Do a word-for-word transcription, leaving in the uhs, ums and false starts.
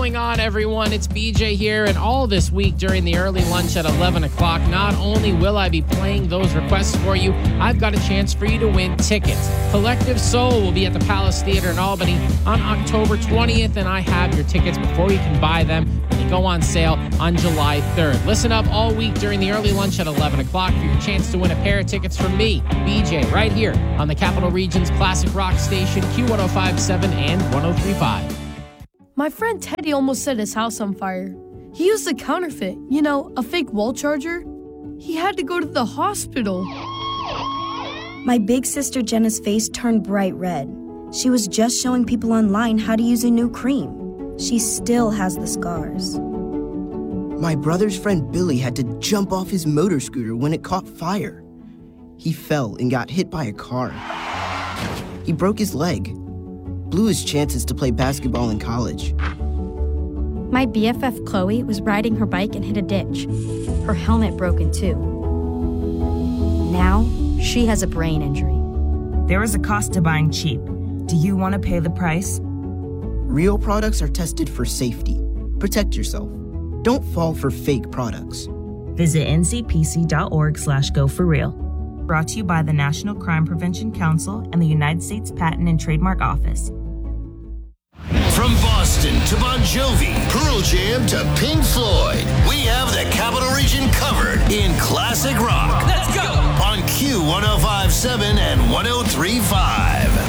What's going on, everyone? It's B J here, and all this week during the early lunch at eleven o'clock, not only will I be playing those requests for you, I've got a chance for you to win tickets. Collective Soul will be at the Palace Theater in Albany on October twentieth, and I have your tickets before you can buy them. They go on sale on July third. Listen up all week during the early lunch at eleven o'clock for your chance to win a pair of tickets from me, B J, right here on the Capital Region's classic rock station, Q one oh five point seven and one oh three point five. My friend Teddy almost set his house on fire. He used a counterfeit, you know, a fake wall charger. He had to go to the hospital. My big sister Jenna's face turned bright red. She was just showing people online how to use a new cream. She still has the scars. My brother's friend Billy had to jump off his motor scooter when it caught fire. He fell and got hit by a car. He broke his leg. Blew his chances to play basketball in college. My B F F Chloe was riding her bike and hit a ditch. Her helmet broke in two. Now, she has a brain injury. There is a cost to buying cheap. Do you want to pay the price? Real products are tested for safety. Protect yourself. Don't fall for fake products. Visit N C P C dot org slash go for real. Brought to you by the National Crime Prevention Council and the United States Patent and Trademark Office. From Boston to Bon Jovi, Pearl Jam to Pink Floyd, we have the Capital Region covered in classic rock. Let's go! On Q one oh five point seven and one oh three point five.